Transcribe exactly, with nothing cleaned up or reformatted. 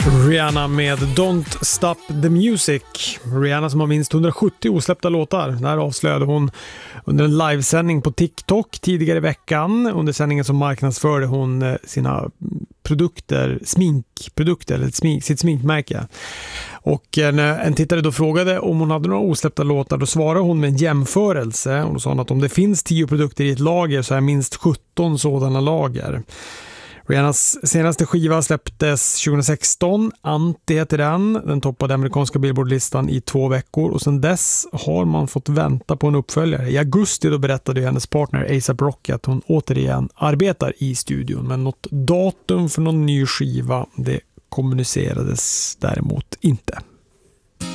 Rihanna med Don't Stop the Music. Rihanna som har minst hundrasjuttio osläppta låtar. Där avslöjade hon under en livesändning på TikTok tidigare i veckan. Under sändningen som marknadsförde hon sina produkter, sminkprodukter, eller smink, sitt sminkmärke. Och en, en tittare då frågade om hon hade några osläppta låtar. Då svarade hon med en jämförelse. Och då sa hon att om det finns tio produkter i ett lager så är minst sjutton sådana lager. Rihannas senaste skiva släpptes tjugohundrasexton, Anti heter den. Den toppade amerikanska Billboard-listan i två veckor och sedan dess har man fått vänta på en uppföljare. I augusti då berättade hennes partner A$AP Rocky att hon återigen arbetar i studion, men något datum för någon ny skiva det kommunicerades däremot inte.